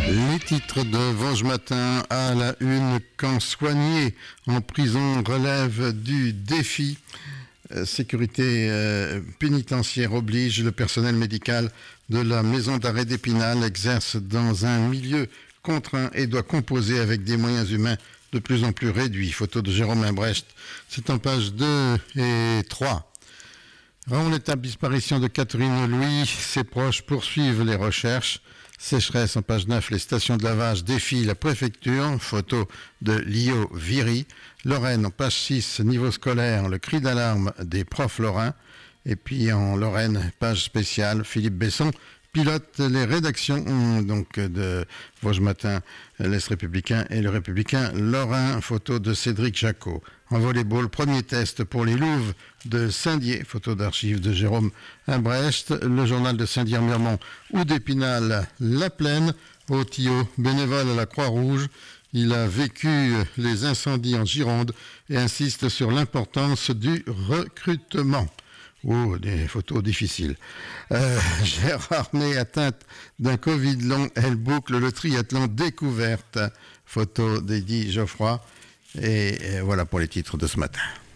Les titres de Vosges Matin à la une. Camp soigné en prison relève du défi. Sécurité pénitentiaire oblige. Le personnel médical de la maison d'arrêt d'Épinal exerce dans un milieu contraint et doit composer avec des moyens humains de plus en plus réduits. Photo de Jérôme Imbrecht. C'est en page 2 et 3. Avant l'étape disparition de Catherine Louis, ses proches poursuivent les recherches. Sécheresse en page 9, les stations de lavage défient la préfecture. Photo de Lio Viry. Lorraine en page 6, niveau scolaire, le cri d'alarme des profs lorrains. Et puis en Lorraine, page spéciale, Philippe Besson pilote les rédactions de Vosges Matin, l'Est républicain et le républicain lorrain. Photo de Cédric Jacot. En volleyball, premier test pour les Louves de Saint-Dié. Photo d'archives de Jérôme Imbrecht. Le journal de Saint-Dié-Miremont ou d'Épinal, La Plaine. Au Tillot, bénévole à la Croix-Rouge. Il a vécu les incendies en Gironde et insiste sur l'importance du recrutement. Oh, des photos difficiles. Gérard May atteinte d'un Covid long, elle boucle le triathlon découverte. Photo d'Eddie Geoffroy. Et voilà pour les titres de ce matin.